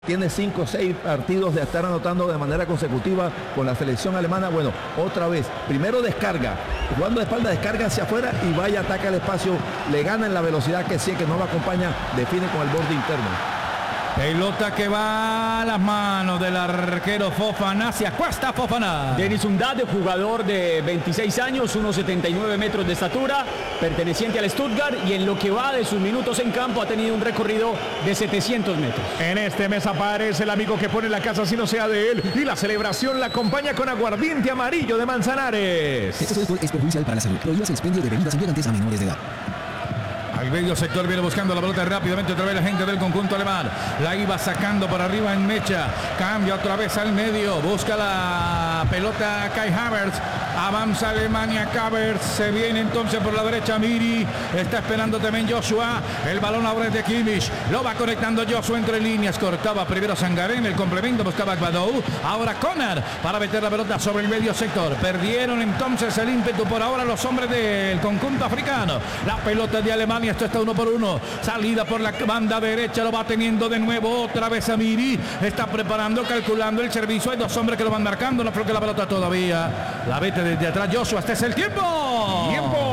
Tiene 5 o 6 partidos de estar anotando de manera consecutiva con la selección alemana. Bueno, otra vez, primero descarga, jugando de espalda, descarga hacia afuera y vaya, ataca el espacio, le gana en la velocidad que sí, que no lo acompaña, define con el borde interno. Pelota que va a las manos del arquero Fofana, hacia Cuesta Fofana. Denis Undad, jugador de 26 años, 1,79 metros de estatura, perteneciente al Stuttgart, y en lo que va de sus minutos en campo ha tenido un recorrido de 700 metros. En este mes aparece el amigo que pone la casa si no sea de él, y la celebración la acompaña con aguardiente amarillo de Manzanares. Este alcohol es perjudicial para la salud. Prohíbas el expendio de bebidas embriagantes a menores de edad. Al medio sector viene buscando la pelota rápidamente otra vez la gente del conjunto alemán. La iba sacando por arriba en mecha. Cambia otra vez al medio. Busca la pelota Kai Havertz. Avanza Alemania. Havertz se viene entonces por la derecha. Miri. Está esperando también Joshua. El balón ahora es de Kimmich. Lo va conectando Joshua entre líneas. Cortaba primero Sangaré en el complemento. Buscaba Gbadou. Ahora Conner para meter la pelota sobre el medio sector. Perdieron entonces el ímpetu por ahora los hombres del conjunto africano. La pelota de Alemania. Esto está 1 por 1. Salida por la banda derecha. Lo va teniendo de nuevo otra vez a Miri. Está preparando, calculando el servicio. Hay dos hombres que lo van marcando. No creo que la pelota todavía la vete desde atrás Joshua. Este es el tiempo.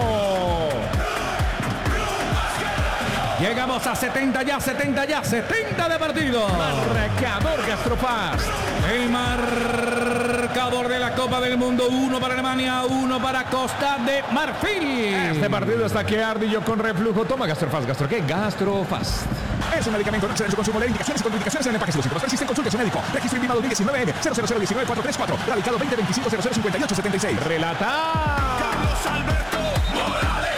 Llegamos a 70 ya, 70 de partido. Marcador Gastrofast. El marcador de la Copa del Mundo, 1 para Alemania, 1 para Costa de Marfil. Este partido está que arde y yo con reflujo. Toma Gastrofast. ¿Gastro qué? Gastrofast. Es un medicamento, no excede en su consumo. Leer indicaciones y contraindicaciones en el empaque. Si los síntomas persisten, consulte a su médico. Registro INVIMA 2019 00019-434. Radicado 2025-0058-76. Relata Carlos Alberto Morales.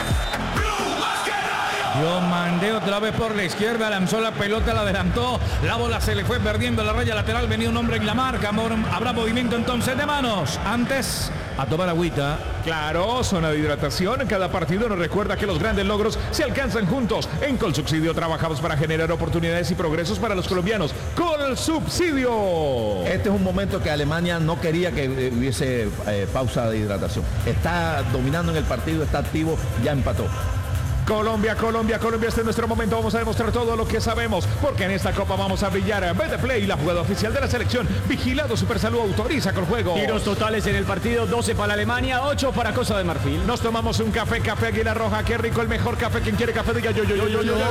Yo mandé otra vez por la izquierda, lanzó la pelota, la adelantó, la bola se le fue perdiendo la raya lateral, venía un hombre en la marca, habrá movimiento entonces de manos. Antes, a tomar agüita. Claro, zona de hidratación. Cada partido nos recuerda que los grandes logros se alcanzan juntos. En Colsubsidio trabajamos para generar oportunidades y progresos para los colombianos. Colsubsidio. Este es un momento que Alemania no quería que hubiese pausa de hidratación. Está dominando en el partido, está activo, ya empató. Colombia, este es nuestro momento. Vamos a demostrar todo lo que sabemos, porque en esta copa vamos a brillar. Betplay, la jugada oficial de la selección. Vigilado Supersalud, autoriza con juego. Tiros totales en el partido, 12 para Alemania, 8 para Costa de Marfil. Nos tomamos un café Águila Roja. Qué rico, el mejor café. Quien quiere café, diga yo. Café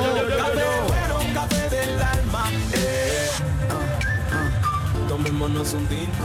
del alma. Tomémonos un tinto.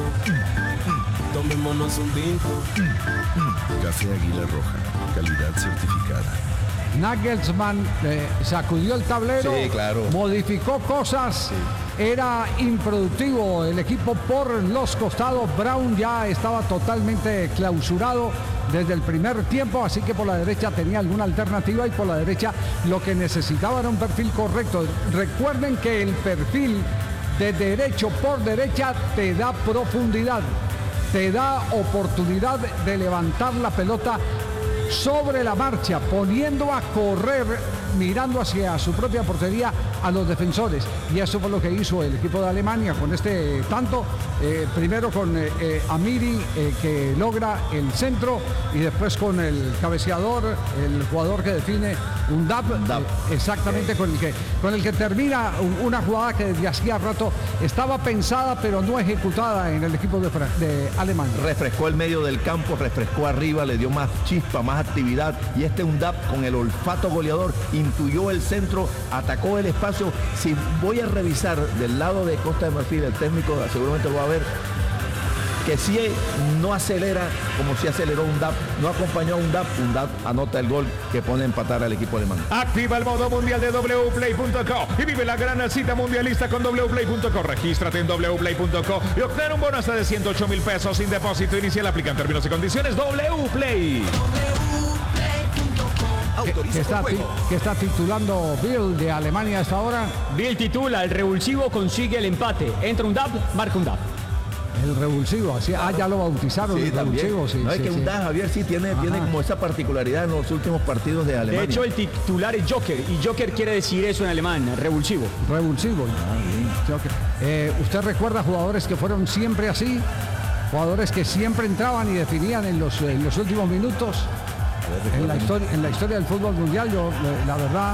Café Águila Roja, calidad certificada. Nagelsmann sacudió el tablero, sí, claro. Modificó cosas, sí. Era improductivo el equipo por los costados. Brown ya estaba totalmente clausurado desde el primer tiempo, así que por la derecha tenía alguna alternativa y por la derecha lo que necesitaba era un perfil correcto. Recuerden que el perfil de derecho por derecha te da profundidad, te da oportunidad de levantar la pelota sobre la marcha, poniendo a correr, mirando hacia su propia portería a los defensores, y eso fue lo que hizo el equipo de Alemania con este tanto, primero con Amiri, que logra el centro, y después con el cabeceador, el jugador que define Undab, exactamente, con el que termina una jugada que desde hacía rato estaba pensada pero no ejecutada en el equipo de Alemania. Refrescó el medio del campo, refrescó arriba, le dio más chispa, más actividad, y este Undab con el olfato goleador intuyó el centro, atacó el espacio. Si voy a revisar del lado de Costa de Marfil, el técnico seguramente lo va a ver, que si no acelera como si aceleró Undab, no acompañó a Undab anota el gol que pone a empatar al equipo alemán. Activa el modo mundial de wplay.co y vive la gran cita mundialista con wplay.co. Regístrate en wplay.co y obtén un bono hasta de 108,000 pesos sin depósito inicial. Aplican términos y condiciones. Wplay. ¿Qué está titulando Bill de Alemania hasta ahora? Bill titula: el revulsivo consigue el empate. Entra Undab, marca Undab. El revulsivo, así, ya lo bautizaron, sí, el revulsivo. Sí, no, es que Undab, Javier, sí tiene como esa particularidad en los últimos partidos de Alemania. De hecho, el titular es Joker, y Joker quiere decir eso en alemán, revulsivo. Revulsivo. Joker. ¿Usted recuerda jugadores que fueron siempre así? Jugadores que siempre entraban y definían en los últimos minutos. En la historia del fútbol mundial, yo la verdad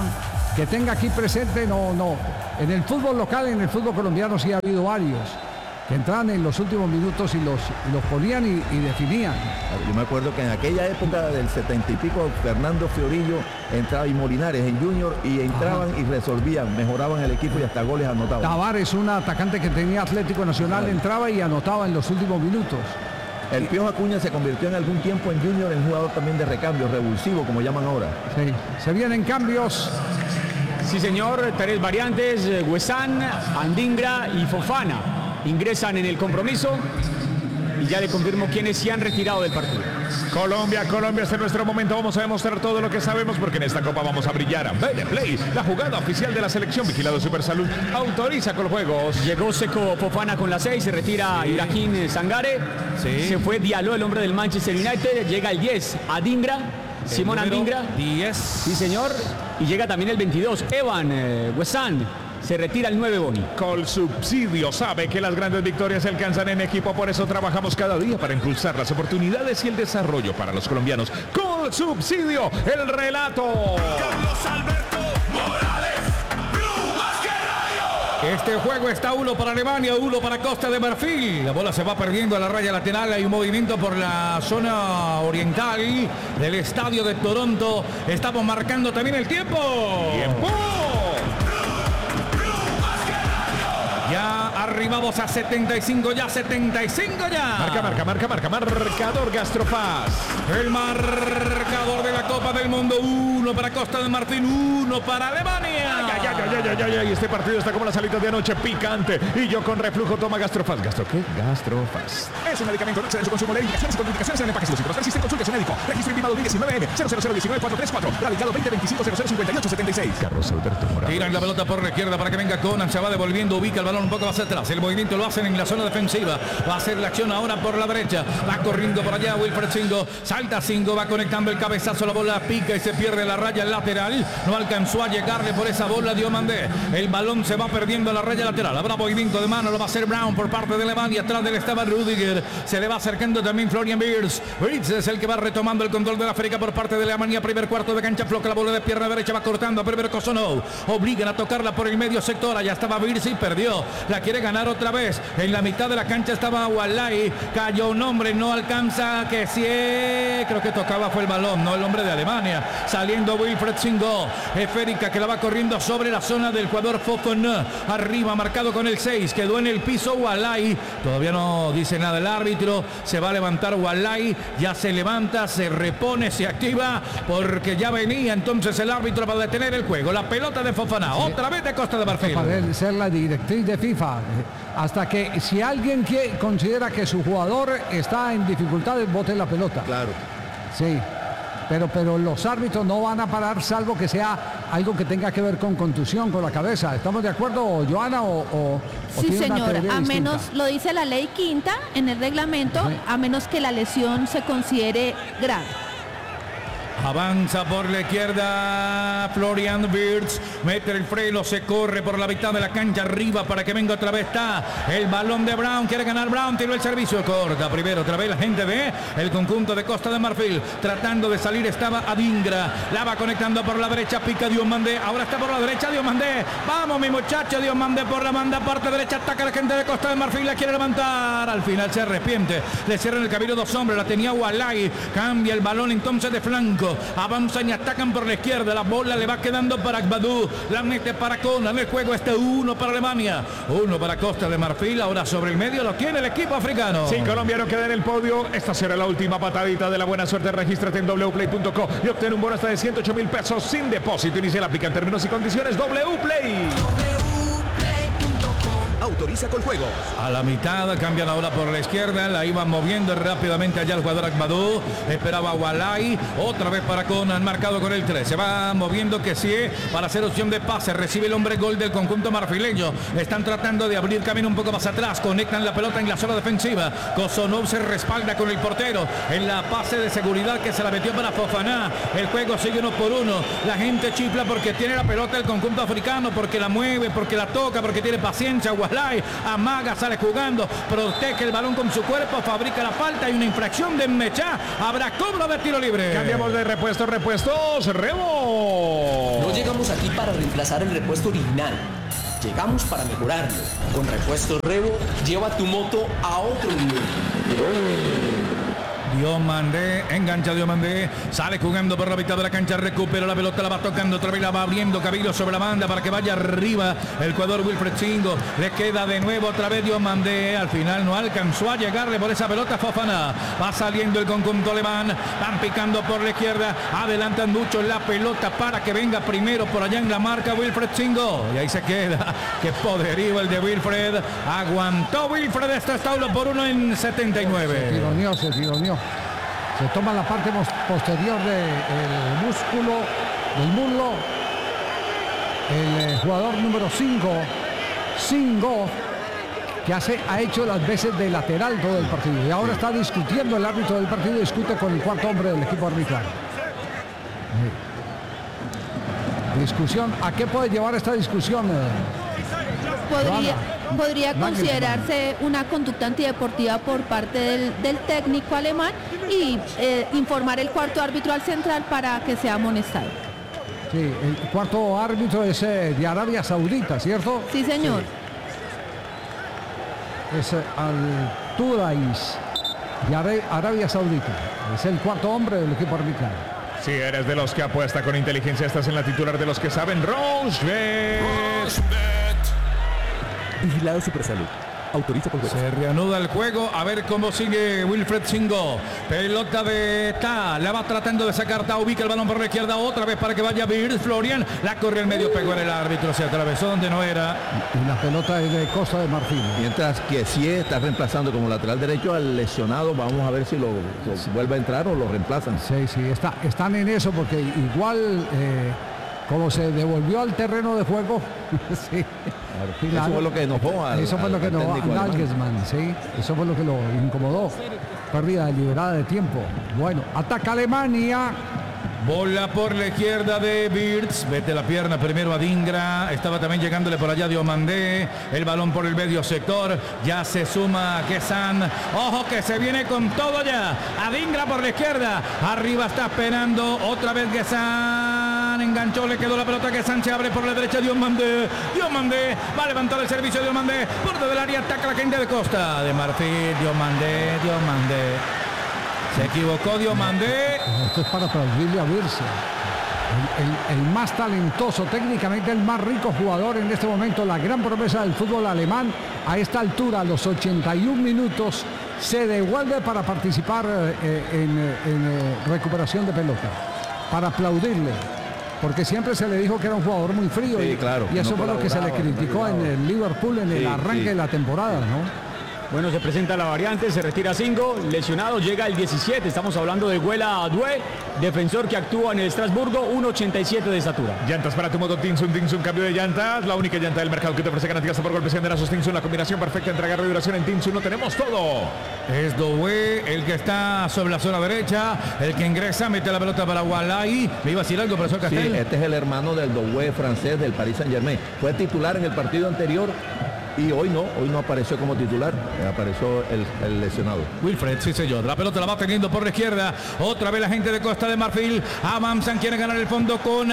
que tenga aquí presente, no. En el fútbol local, en el fútbol colombiano sí ha habido varios que entraban en los últimos minutos y los ponían y definían. Yo me acuerdo que en aquella época del 70 y pico, Fernando Fiorillo entraba y Molinares en Junior y entraban y resolvían, mejoraban el equipo y hasta goles anotaban. Tavares, un atacante que tenía Atlético Nacional, entraba y anotaba en los últimos minutos. El Piojo Acuña se convirtió en algún tiempo en Junior en jugador también de recambio, revulsivo, como llaman ahora. Sí, se vienen cambios. Sí, señor, 3 variantes, Huesán, Andingra y Fofana ingresan en el compromiso y ya le confirmo quiénes se han retirado del partido. Colombia, este es nuestro momento. Vamos a demostrar todo lo que sabemos porque en esta copa vamos a brillar. Bene Play, la jugada oficial de la selección. Vigilado Supersalud autoriza con los juegos. Llegó Seco Fofana con la 6, se retira Ibrahim Sangare. Sí. Se fue Diallo, el hombre del Manchester United. Llega el 10, Adingra. Simón Andingra. 10. Sí, señor. Y llega también el 22, Evan Huesán. Se retira el 9, Boni. Colsubsidio sabe que las grandes victorias se alcanzan en equipo, por eso trabajamos cada día para impulsar las oportunidades y el desarrollo para los colombianos. Colsubsidio, el relato. Carlos Alberto Morales, Blue más que rayo. Este juego está 1 para Alemania, 1 para Costa de Marfil. La bola se va perdiendo a la raya lateral. Hay un movimiento por la zona oriental del estadio de Toronto. Estamos marcando también el tiempo. ¡Tiempo! Ya arribamos a 75, ya 75 ya. Marcador Gastrofaz. El marcador de la Copa del Mundo, 1 para Costa de Marfil, 1 para Alemania. Y este partido está como las alitas de anoche, picante. Y yo con reflujo toma Gastrofaz. ¿Gastro qué? Gastrofaz. Es un medicamento, no excede en su consumo. Leer indicaciones y contraindicaciones en el empaque. Si los síntomas persisten, consulte a su médico. Registro INVIMA 2019M 00019-434. Radicado 2025-0058-76. Carlos Alberto Morales. Tiran la pelota por la izquierda para que venga Conan. Se va devolviendo, ubica el balón un poco más atrás. El movimiento lo hacen en la zona defensiva. Va a hacer la acción ahora por la derecha. Va corriendo por allá Wilfred Singo. Salta Singo, va conectando el cabezazo. La bola pica y se pierde la raya lateral. No alcanzó a llegarle por esa bola Diomandé. El balón se va perdiendo a la raya lateral. Habrá movimiento de mano. Lo va a hacer Brown por parte de Alemania. Atrás del estaba Rudiger. Se le va acercando también Florian Wirtz. Wirtz es el que va retomando el control de la África por parte de Alemania. Primer cuarto de cancha. Floca la bola de pierna derecha. Va cortando a primero Kosonov. Obligan a tocarla por el medio sector. Allá estaba Wirtz y perdió. La quiere ganar otra vez. En la mitad de la cancha estaba Wallahi. Cayó un hombre. No alcanza. Que sí. Creo que tocaba fue el balón. No el hombre de Alemania. Saliendo Wilfred Singo. Esférica que la va corriendo sobre la zona del jugador Fofana. Arriba marcado con el 6. Quedó en el piso Wallahi. Todavía no dice nada el árbitro. Se va a levantar Wallahi. Ya se levanta. Se repone. Se activa. Porque ya venía entonces el árbitro para detener el juego. La pelota de Fofana. Otra vez de Costa de Marfil. Para ser la directriz de FIFA. Hasta que si alguien considera que su jugador está en dificultades, bote la pelota. Claro. Sí. Pero los árbitros no van a parar salvo que sea algo que tenga que ver con contusión, con la cabeza. ¿Estamos de acuerdo, Joana? Sí, tiene una señor. teoría A distinta? menos, lo dice la ley quinta en el reglamento, a menos que la lesión se considere grave. Avanza por la izquierda Florian Wirtz, mete el freno, se corre por la mitad de la cancha arriba para que venga otra vez. Está el balón de Brown, quiere ganar Brown, tiró el servicio, corta primero otra vez la gente de el conjunto de Costa de Marfil, tratando de salir estaba Adingra, la va conectando por la derecha, pica Diomandé, ahora está por la derecha Diomandé, vamos mi muchacho, Diomandé por la banda, parte derecha, ataca la gente de Costa de Marfil, la quiere levantar, al final se arrepiente, le cierran el camino 2 hombres, la tenía Wallahi, cambia el balón entonces de flanco. Avanzan y atacan por la izquierda. La bola le va quedando para Agbadou. La mete para Conan. El juego está 1 para Alemania, 1 para Costa de Marfil. Ahora sobre el medio lo tiene el equipo africano. Sí, Colombia no queda en el podio. Esta será la última patadita de la buena suerte. Regístrate en wplay.co y obtén un bono hasta de 108,000 pesos sin depósito inicial. Aplica en términos y condiciones. Wplay. Autoriza con juegos. A la mitad cambian ahora por la izquierda, la iban moviendo rápidamente allá el jugador Agbadou, esperaba Wallahi, otra vez para Conan, marcado con el 3, se va moviendo que sí, para hacer opción de pase, recibe el hombre gol del conjunto marfileño, están tratando de abrir camino un poco más atrás, conectan la pelota en la zona defensiva, Kosonov se respalda con el portero, en la pase de seguridad que se la metió para Fofana, el juego sigue 1 por 1, la gente chifla porque tiene la pelota el conjunto africano, porque la mueve, porque la toca, porque tiene paciencia, Wallahi amaga, sale jugando, protege el balón con su cuerpo, fabrica la falta, hay una infracción de Mechá, habrá cobro de tiro libre. Cambiamos de repuestos, Rebo. No llegamos aquí para reemplazar el repuesto original. Llegamos para mejorarlo. Con Repuestos Revo, lleva tu moto a otro nivel. Diomandé, engancha Diomandé, sale jugando por la mitad de la cancha, recupera la pelota, la va tocando, otra vez la va abriendo Cabello sobre la banda para que vaya arriba el jugador Wilfred Singo, le queda de nuevo otra vez Diomandé, al final no alcanzó a llegarle por esa pelota Fofana, va saliendo el conjunto alemán, van picando por la izquierda, adelantan mucho la pelota para que venga primero por allá en la marca Wilfred Singo, y ahí se queda, qué poderío el de Wilfred, aguantó Wilfred este establo por 1 en 79. Se tironeó. Se toma la parte posterior del músculo, del muslo. El jugador número 5, Singo, que ha hecho las veces de lateral todo el partido. Y ahora está discutiendo el árbitro del partido, discute con el cuarto hombre del equipo arbitral. Discusión. ¿A qué puede llevar esta discusión? Podría considerarse una conducta antideportiva por parte del técnico alemán y informar el cuarto árbitro al central para que sea amonestado. Sí, el cuarto árbitro es de Arabia Saudita, ¿cierto? Sí, señor. Sí. Es Al-Turais de Arabia Saudita. Es el cuarto hombre del equipo arbitral. Si eres de los que apuesta con inteligencia, estás en la titular de los que saben. Rochebet. Vigilado Supersalud. Autoriza con juego. Se reanuda el juego, a ver cómo sigue Wilfred Singo. Pelota de Ta, la va tratando de sacar Ta, ubica el balón por la izquierda otra vez para que vaya Virz Florian. La corre al medio, pegó en el árbitro, se atravesó donde no era. Y la pelota es de Costa de Marfil. Mientras que sí está reemplazando como lateral derecho al lesionado, vamos a ver si lo vuelve a entrar o lo reemplazan. Sí, están en eso porque igual como se devolvió al terreno de juego. Sí. Claro. Eso fue lo que enojó eso fue lo que enojó a Nagelsmann, sí. Eso fue lo que lo incomodó. Pérdida deliberada de tiempo. Bueno, ataca Alemania. Bola por la izquierda de Wirtz, vete la pierna primero a Dingra, estaba también llegándole por allá Diomandé, el balón por el medio sector, ya se suma Gesan, ojo que se viene con todo ya, a Dingra por la izquierda, arriba está esperando otra vez Gesan, enganchó, le quedó la pelota, Gesan se abre por la derecha, Diomandé va a levantar el servicio, Diomandé, borde del área, ataca la gente de Costa, de Marfil, Diomandé. Se equivocó Diomandé. Esto es para aplaudirle a Wirtz. El más talentoso, técnicamente el más rico jugador en este momento, la gran promesa del fútbol alemán. A esta altura, a los 81 minutos, se devuelve para participar en recuperación de pelota. Para aplaudirle. Porque siempre se le dijo que era un jugador muy frío. Sí, claro, y eso fue lo que se le criticó en el Liverpool en el arranque de la temporada, ¿no? Bueno, se presenta la variante, se retira Singo, lesionado, llega el 17, estamos hablando de Guela Adue, defensor que actúa en el Estrasburgo, 1.87 de estatura. Llantas para tu moto Tinsun, cambio de llantas, la única llanta del mercado que te ofrece garantías por golpes y andenazos Tinsun, la combinación perfecta entre agarre y duración en Tinsun, lo tenemos todo. Es Doué el que está sobre la zona derecha, el que ingresa, mete la pelota para Walai, me iba a decir algo, profesor Castel. Sí, este es el hermano del Doué francés del Paris Saint-Germain, fue titular en el partido anterior. Y hoy no apareció como titular, apareció el lesionado. Wilfred, sí señor, la pelota la va teniendo por la izquierda, otra vez la gente de Costa de Marfil, avanzan, quieren ganar el fondo con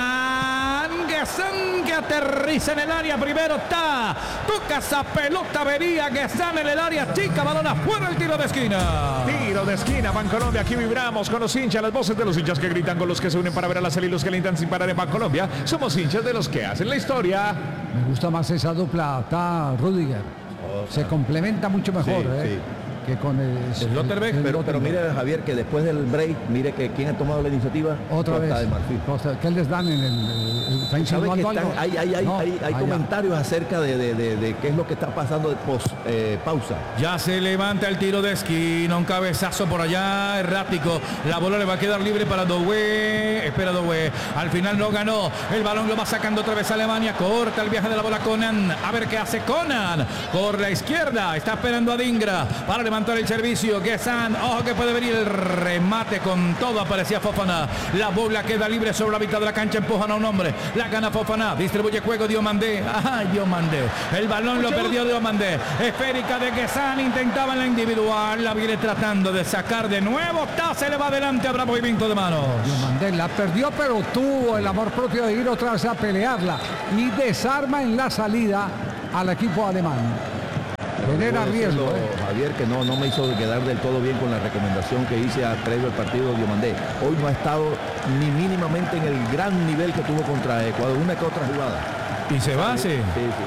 Gesan que aterriza en el área, primero está, toca esa pelota, venía Gesan en el área chica, balón afuera, el tiro de esquina. Tiro de esquina, Bancolombia, aquí vibramos con los hinchas, las voces de los hinchas que gritan, con los que se unen para ver a la serie y los que alientan sin parar en Bancolombia. Somos hinchas de los que hacen la historia. Me gusta más esa dupla, está Rudiger. Se complementa mucho mejor, sí. Que con el Slotterbeck, pero mire Javier que después del break, mire que quién ha tomado la iniciativa. Otra vez. De Marfil. ¿Qué les dan en el ¿Sabe que hay comentarios acerca de qué es lo que está pasando de pausa? Ya se levanta el tiro de esquina, un cabezazo por allá, errático. La bola le va a quedar libre para Doué. Espera Doué. Al final no ganó. El balón lo va sacando otra vez a Alemania. Corta el viaje de la bola Conan. A ver qué hace Conan. Por la izquierda. Está esperando a Dingra. Para levantar levantar el servicio. Guesan, ojo que puede venir el remate con todo. Aparecía Fofana. La bola queda libre sobre la mitad de la cancha. Empujan a un hombre. La gana Fofana. Distribuye juego Diomandé. Ajá, Diomandé. El balón lo perdió Diomandé. Esférica de Guesan. Intentaba en la individual. La viene tratando de sacar de nuevo. Se le va adelante a bravo movimiento de manos. Diomandé la perdió, pero tuvo el amor propio de ir otra vez a pelearla. Y desarma en la salida al equipo alemán. Genera riesgo. Javier, que no me hizo quedar del todo bien con la recomendación que hice previo al partido de Diomandé. Hoy no ha estado ni mínimamente en el gran nivel que tuvo contra Ecuador. Una que otra jugada. Y se va, sí.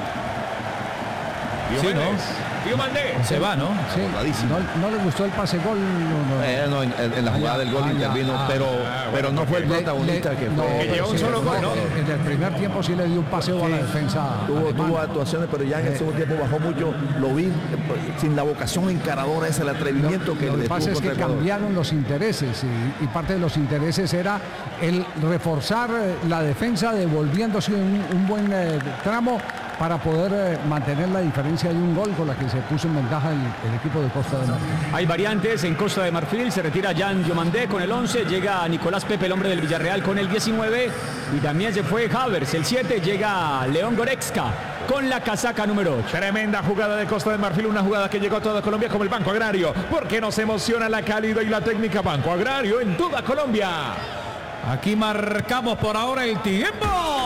Sí, ¿no? Diomandé. Se va, ¿no? Sí. No le gustó el pase gol. En la jugada del gol intervino, pero no fue el protagonista que llevó un solo gol, ¿no? En el primer tiempo sí le dio un paseo a la defensa. Tuvo actuaciones, pero ya en el segundo tiempo bajó mucho. Lo vi sin la vocación encaradora, ese el atrevimiento que lo que pasa es que cambiaron los intereses y parte de los intereses era el reforzar la defensa, devolviéndose un buen tramo para poder mantener la diferencia de un gol con la que se puso en ventaja el equipo de Costa de Marfil. Hay variantes en Costa de Marfil. Se retira Jan Diomandé con el 11. Llega Nicolás Pepe, el hombre del Villarreal, con el 19. Y también se fue Havertz, el 7. Llega León Goretzka con la casaca número 8. Tremenda jugada de Costa de Marfil, una jugada que llegó a toda Colombia como el Banco Agrario. Porque nos emociona la calidad y la técnica Banco Agrario en toda Colombia. Aquí marcamos por ahora el tiempo.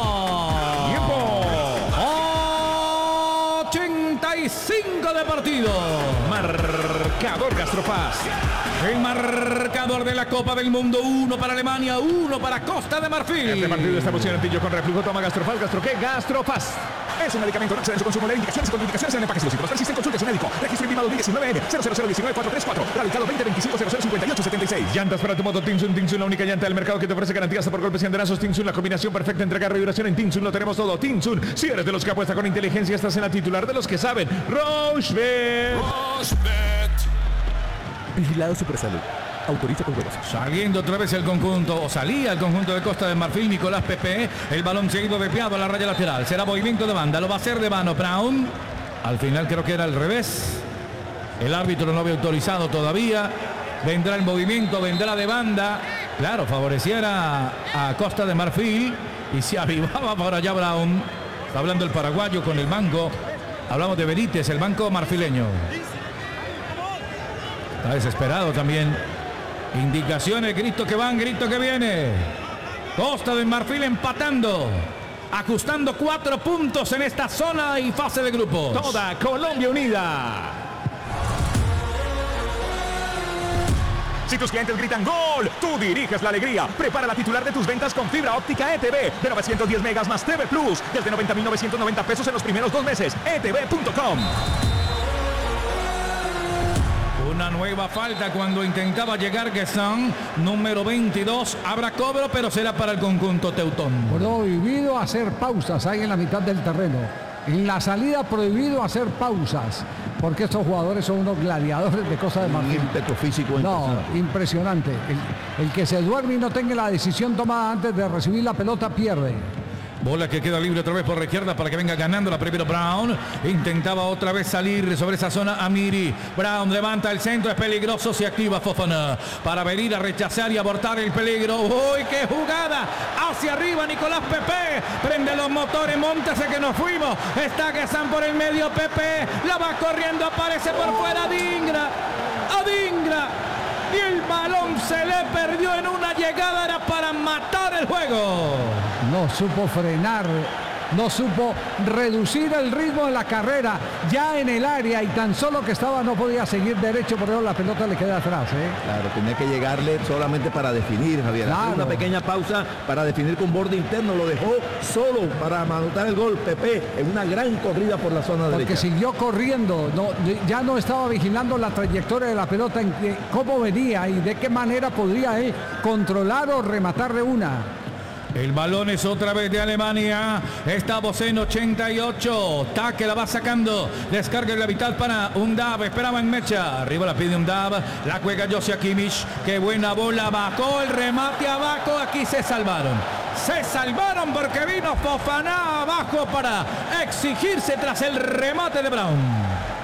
85 de partido. Marcador Gastrofast. El marcador de la Copa del Mundo: 1 para Alemania, 1 para Costa de Marfil. Este partido está emocionantillo con reflujo. Toma Gastrofast. ¿Gastro qué? Gastrofast. Es un medicamento, no excede en su consumo. Leer indicaciones y contraindicaciones en el empaque. Si los síntomas persisten, consulte a su médico. Registro INVIMA 2019 00019-434. Radicado 2025-0058-76. Llantas para tu moto Tinsun. Tinsun, la única llanta del mercado que te ofrece garantía hasta por golpes y andenazos. Tinsun, la combinación perfecta entre carga y duración. En Tinsun lo tenemos todo. Tinsun, si eres de los que apuesta con inteligencia, estás en la titular de los que saben. Rochebet. Vigilado Supersalud. Autoriza con huevos. Saliendo otra vez el conjunto, o salía el conjunto de Costa de Marfil. Nicolás Pepe, el balón se ha ido desviado a la raya lateral. Será movimiento de banda, lo va a hacer de mano Brown. Al final creo que era al revés. El árbitro no había autorizado todavía. Vendrá el movimiento, vendrá de banda. Claro, favoreciera a Costa de Marfil y se avivaba por allá Brown. Está hablando el paraguayo con el banco. Hablamos de Benítez, el banco marfileño. Está desesperado también. Indicaciones, grito que van, grito que viene. Costa de Marfil empatando, ajustando 4 puntos en esta zona y fase de grupos. Toda Colombia unida. Si tus clientes gritan ¡gol!, tú diriges la alegría. Prepara la titular de tus ventas con fibra óptica ETV de 910 megas más TV Plus desde 90.990 pesos en los primeros 2 meses. ETV.com. Una nueva falta cuando intentaba llegar Guesan, número 22. Habrá cobro, pero será para el conjunto teutón. Prohibido hacer pausas ahí en la mitad del terreno. En la salida prohibido hacer pausas, porque estos jugadores son unos gladiadores de Costa de Marfil. Ímpetu físico impresionante. El que se duerme y no tenga la decisión tomada antes de recibir la pelota pierde. Bola que queda libre otra vez por la izquierda para que venga ganando la primera Brown. Intentaba otra vez salir sobre esa zona Amiri. Brown levanta el centro, es peligroso, se activa Fofana para venir a rechazar y abortar el peligro. ¡Uy, qué jugada! Hacia arriba Nicolás Pepe. Prende los motores, móntese que nos fuimos. Está Guesan por el medio, Pepe. La va corriendo, aparece por fuera Adingra. Y el balón se le perdió en una llegada, era para matar el juego. No supo frenar, no supo reducir el ritmo de la carrera ya en el área y tan solo que estaba no podía seguir derecho, por eso la pelota le queda atrás. Claro, tenía que llegarle solamente para definir, Javier. Claro. Una pequeña pausa para definir con borde interno, lo dejó solo para anotar el gol Pepe en una gran corrida por la zona derecha. Porque siguió corriendo, ya no estaba vigilando la trayectoria de la pelota, en cómo venía y de qué manera podría controlar o rematarle una. El balón es otra vez de Alemania. Estamos en 88. Taque la va sacando. Descarga en la mitad para Undav. Esperaba en Mecha. Arriba la pide Undav. La juega Josia Kimmich. Qué buena bola. Bajó el remate abajo. Aquí se salvaron. Se salvaron porque vino Fofana abajo para exigirse tras el remate de Brown.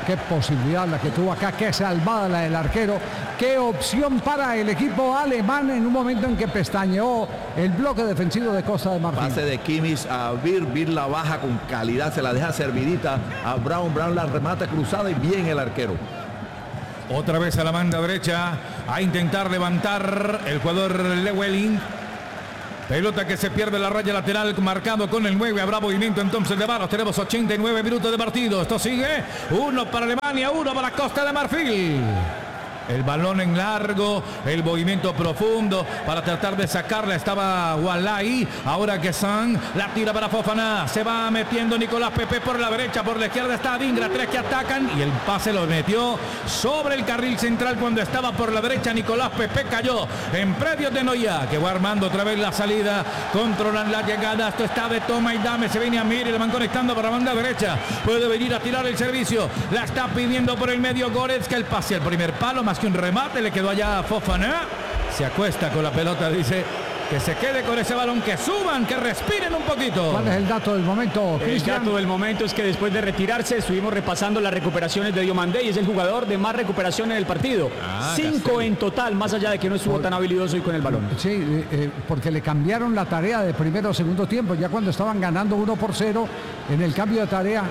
qué posibilidad la que tuvo acá, qué salvada la del arquero, qué opción para el equipo alemán en un momento en que pestañeó el bloque defensivo de Costa de Marfil. Pase de Kimmich a Bir la baja con calidad, se la deja servidita a Brown la remata cruzada y bien el arquero. Otra vez a la banda derecha a intentar levantar el jugador Llewellyn. Pelota que se pierde la raya lateral, marcado con el 9. Habrá movimiento entonces de manos. Tenemos 89 minutos de partido. Esto sigue. 1 para Alemania, 1 para Costa de Marfil. El balón en largo, el movimiento profundo para tratar de sacarla. Estaba Wallahi. Ahora Guessant la tira para Fofana. Se va metiendo Nicolás Pepe por la derecha. Por la izquierda está Adingra. 3 que atacan. Y el pase lo metió sobre el carril central cuando estaba por la derecha. Nicolás Pepe cayó en predio de Noya, que va armando otra vez la salida. Controlan la llegada. Esto está de toma y dame. Se viene a Miri. Le van conectando para la banda derecha. Puede venir a tirar el servicio. La está pidiendo por el medio Goretzka. El pase al primer palo. Más que un remate, le quedó allá a Fofana. Se acuesta con la pelota, dice que se quede con ese balón, que suban, que respiren un poquito. ¿Cuál es el dato del momento, Cristian? El dato del momento es que después de retirarse estuvimos repasando las recuperaciones de Diomandé y es el jugador de más recuperación en el partido. 5 en total, más allá de que no estuvo tan habilidoso y con el balón. Sí, porque le cambiaron la tarea de primero o segundo tiempo, ya cuando estaban ganando 1-0 en el cambio de tarea.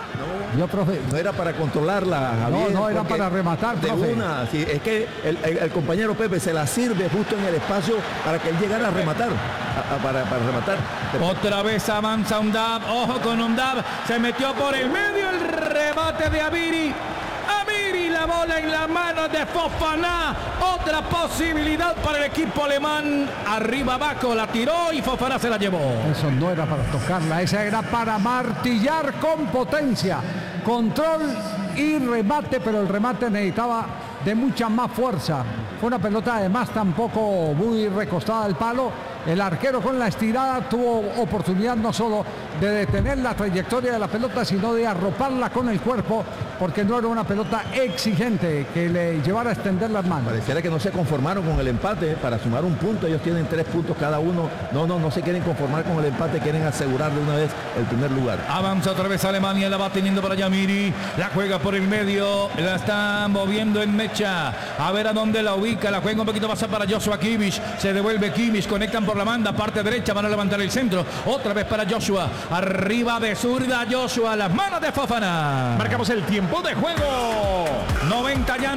No era para controlarla, Javier, no era para rematar, de profe. una. Sí, es que el compañero Pepe se la sirve justo en el espacio para que él llegara a rematar. Para rematar. Otra vez avanza Undab. Ojo con Undab. Se metió por el medio el remate de Amiri. Amiri, la bola en la mano de Fofana. Otra posibilidad para el equipo alemán. Arriba abajo la tiró y Fofana se la llevó. Eso no era para tocarla, esa era para martillar con potencia. Control y remate, pero el remate necesitaba de mucha más fuerza. Fue una pelota además tampoco muy recostada al palo. El arquero con la estirada tuvo oportunidad no solo de detener la trayectoria de la pelota, sino de arroparla con el cuerpo, porque no era una pelota exigente que le llevara a extender las manos. Pareciera que no se conformaron con el empate para sumar un punto. Ellos tienen 3 puntos cada uno. No se quieren conformar con el empate, quieren asegurar de una vez el primer lugar. Avanza otra vez Alemania, la va teniendo para Yamiri, la juega por el medio, la está moviendo en mecha, a ver a dónde la ubica, la juega un poquito más para Joshua Kimmich, se devuelve Kimmich, conectan por la banda, parte derecha, van a levantar el centro, otra vez para Joshua, arriba de zurda Joshua, las manos de Fofana. Marcamos el tiempo de juego. 90 ya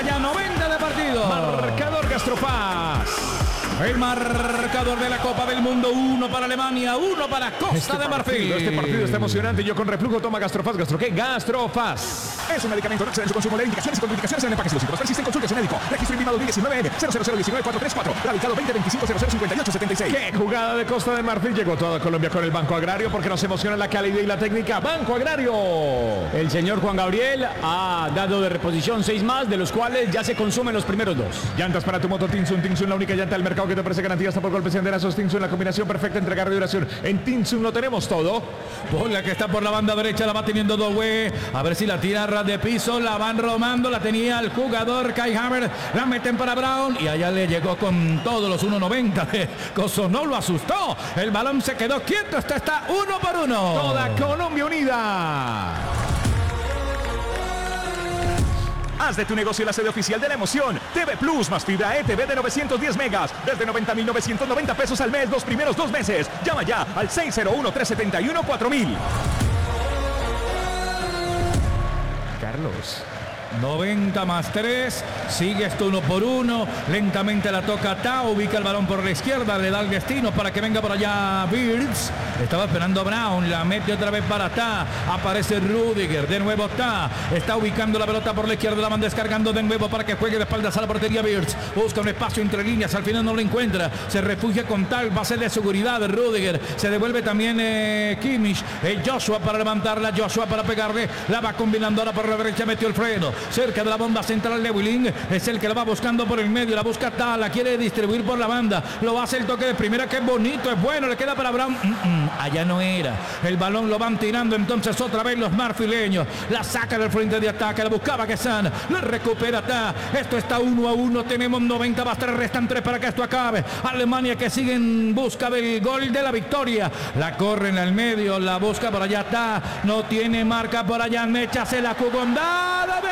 de partido. Marcador Gastrofaz. El marcador de la Copa del Mundo, 1 para Alemania, 1 para Costa de Marfil. Este partido está emocionante. Yo con reflujo toma Gastrofaz. ¿Qué? Gastrofaz. Es un medicamento. No excede en su consumo. Leer indicaciones y contraindicaciones en el empaque. Si los síntomas persisten, consulte a su médico. Registro INVIMA 2019 000194434. Radicado 2025005876. ¡Qué jugada de Costa de Marfil! Llegó toda Colombia con el Banco Agrario porque nos emociona la calidad y la técnica. Banco Agrario. El señor Juan Gabriel ha dado de reposición 6 más, de los cuales ya se consumen los primeros 2. Llantas para tu moto Tinsun. Tinsun, la única llanta del mercado que te ofrece garantía hasta por golpes y andenazos. Tinsun, la combinación perfecta entre carga y duración. En Tinsun lo tenemos todo. Bola que está por la banda derecha, la va teniendo Doué. A ver si la tira ras de piso, la van romando, la tenía el jugador Kai Havertz, la meten para Brown y allá le llegó con todos los 1.90 de Coso, no lo asustó. El balón se quedó quieto, está 1 por 1. Toda Colombia unida. Haz de tu negocio la sede oficial de la emoción. TV Plus más fibra ETV de 910 megas. Desde 90.990 pesos al mes los primeros 2 meses. Llama ya al 601-371-4000. Carlos. 90 más 3, sigue esto 1 por 1, lentamente la toca Ta, ubica el balón por la izquierda, le da el destino para que venga por allá Birds, estaba esperando a Brown, la mete otra vez para Ta, aparece Rudiger, de nuevo Ta, está ubicando la pelota por la izquierda, la van descargando de nuevo para que juegue de espaldas a la portería Birds, busca un espacio entre líneas, al final no lo encuentra, se refugia con tal base de seguridad de Rudiger, se devuelve también Kimmich, Joshua para levantarla, Joshua para pegarle, la va combinando ahora por la derecha, metió el freno, cerca de la bomba central de Willing, es el que la va buscando por el medio, la busca Ta, la quiere distribuir por la banda, lo hace el toque de primera, que es bonito, es bueno, le queda para Brown, allá no era, el balón lo van tirando entonces otra vez los marfileños, la saca del frente de ataque, la buscaba Quesán, la recupera Ta, esto está 1-1, tenemos 90, va a estar, restan 3 para que esto acabe, Alemania que sigue en busca del gol de la victoria, la corren al medio, la busca por allá Ta, no tiene marca por allá, Mecha se la jugó,